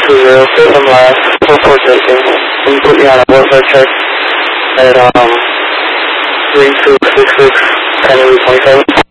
620, fit them last, 44 taken. Can you put me on a warfare check at 3266, Kennedy 27?